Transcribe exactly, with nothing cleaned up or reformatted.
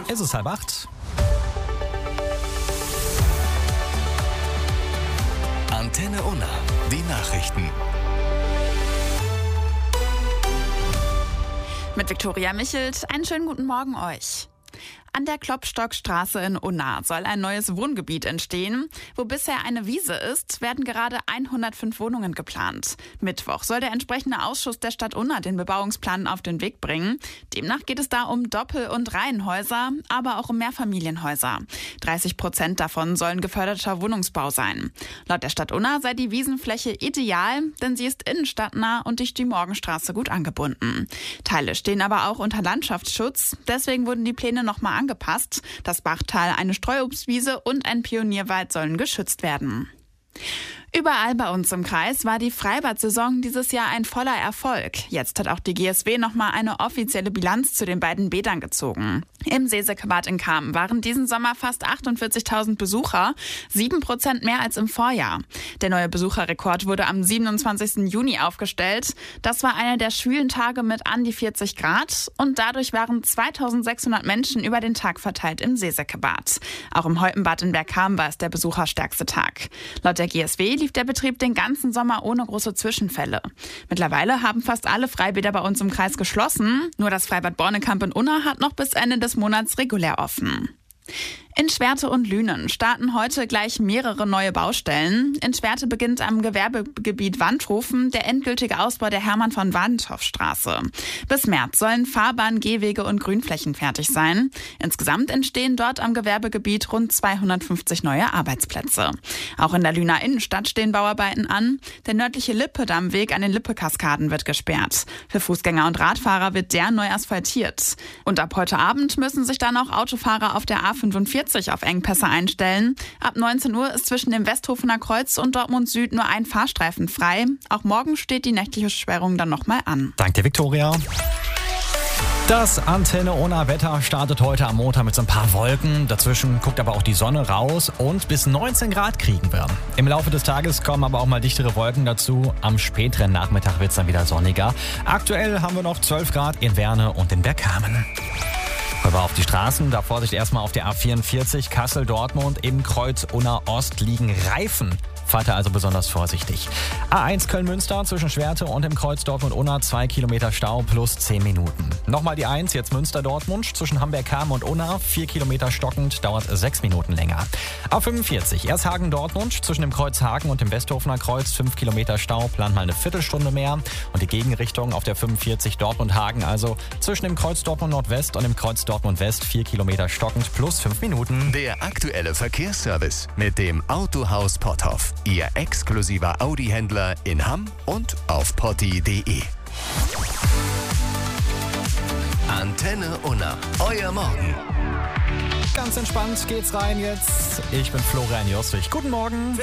Es ist halb acht. Antenne Unna, die Nachrichten. Mit Viktoria Michelt, einen schönen guten Morgen euch. An der Klopstockstraße in Unna soll ein neues Wohngebiet entstehen. Wo bisher eine Wiese ist, werden gerade hundertfünf Wohnungen geplant. Mittwoch soll der entsprechende Ausschuss der Stadt Unna den Bebauungsplan auf den Weg bringen. Demnach geht es da um Doppel- und Reihenhäuser, aber auch um Mehrfamilienhäuser. dreißig Prozent davon sollen geförderter Wohnungsbau sein. Laut der Stadt Unna sei die Wiesenfläche ideal, denn sie ist innenstadtnah und durch die Morgenstraße gut angebunden. Teile stehen aber auch unter Landschaftsschutz. Deswegen wurden die Pläne nochmal angepasst. Das Bachtal, eine Streuobstwiese und ein Pionierwald sollen geschützt werden. Überall bei uns im Kreis war die Freibad-Saison dieses Jahr ein voller Erfolg. Jetzt hat auch die G S W nochmal eine offizielle Bilanz zu den beiden Bädern gezogen. Im Seesäckebad in Cham waren diesen Sommer fast achtundvierzigtausend Besucher, sieben Prozent mehr als im Vorjahr. Der neue Besucherrekord wurde am siebenundzwanzigsten Juni aufgestellt. Das war einer der schwülen Tage mit an die vierzig Grad und dadurch waren zweitausendsechshundert Menschen über den Tag verteilt im Seesäckebad. Auch im Heupenbad in Bergkamen war es der besucherstärkste Tag. Laut der G S W lief der Betrieb den ganzen Sommer ohne große Zwischenfälle. Mittlerweile haben fast alle Freibäder bei uns im Kreis geschlossen. Nur das Freibad Bornekamp in Unna hat noch bis Ende des Monats regulär offen. In Schwerte und Lünen starten heute gleich mehrere neue Baustellen. In Schwerte beginnt am Gewerbegebiet Wandhofen der endgültige Ausbau der Hermann-von-Warenthoff-Straße. Bis März sollen Fahrbahn, Gehwege und Grünflächen fertig sein. Insgesamt entstehen dort am Gewerbegebiet rund zweihundertfünfzig neue Arbeitsplätze. Auch in der Lüner Innenstadt stehen Bauarbeiten an. Der nördliche Lippe-Dammweg an den Lippe-Kaskaden wird gesperrt. Für Fußgänger und Radfahrer wird der neu asphaltiert. Und ab heute Abend müssen sich dann auch Autofahrer auf der A fünfundvierzig auf Engpässe einstellen. Ab neunzehn Uhr ist zwischen dem Westhofener Kreuz und Dortmund Süd nur ein Fahrstreifen frei. Auch morgen steht die nächtliche Sperrung dann nochmal an. Danke dir, Viktoria. Das Antenne Unna Wetter startet heute am Montag mit so ein paar Wolken. Dazwischen guckt aber auch die Sonne raus und bis neunzehn Grad kriegen wir. Im Laufe des Tages kommen aber auch mal dichtere Wolken dazu. Am späteren Nachmittag wird es dann wieder sonniger. Aktuell haben wir noch zwölf Grad in Werne und in Bergkamen. Aber auf die Straßen, da Vorsicht erstmal auf der A vierundvierzig Kassel-Dortmund. Im Kreuz Unna Ost liegen Reifen. Fahrt da also besonders vorsichtig. A eins Köln-Münster zwischen Schwerte und dem Kreuz Dortmund-Unna, zwei Kilometer Stau plus zehn Minuten. Nochmal die eins, jetzt Münster-Dortmund zwischen Hamberg-Kamen und Unna, vier Kilometer stockend, dauert sechs Minuten länger. A fünfundvierzig, erst Hagen-Dortmund zwischen dem Kreuz Hagen und dem Westhofener Kreuz, fünf Kilometer Stau, plant mal eine Viertelstunde mehr. Und die Gegenrichtung auf der fünfundvierzig Dortmund-Hagen, also zwischen dem Kreuz Dortmund-Nordwest und dem Kreuz Dortmund-West, vier Kilometer stockend plus fünf Minuten. Der aktuelle Verkehrsservice mit dem Autohaus Potthoff. Ihr exklusiver Audi-Händler in Hamm und auf potti punkt de. Antenne Unna, euer Morgen. Ganz entspannt geht's rein jetzt. Ich bin Florian Joswig. Guten Morgen.